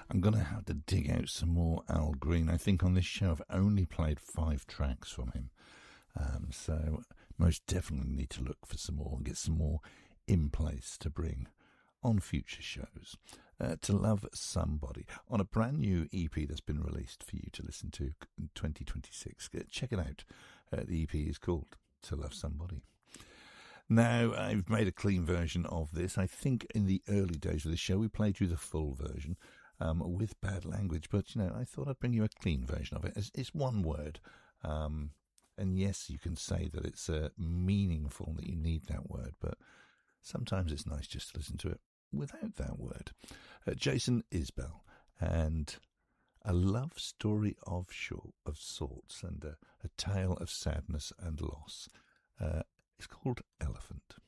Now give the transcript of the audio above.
I'm going to have to dig out some more Al Green. I think on this show I've only played 5 tracks from him. So most definitely need to look for some more and get some more in place to bring on future shows. To Love Somebody, on a brand new EP that's been released for you to listen to in 2026. Check it out. The EP is called To Love Somebody. Now, I've made a clean version of this. I think in the early days of the show we played you the full version with bad language, but I thought I'd bring you a clean version of it. It's one word, and yes, you can say that it's meaningful, that you need that word, but sometimes it's nice just to listen to it without that word. Jason Isbell, and a love story of sorts, and a tale of sadness and loss. It's called Elephant.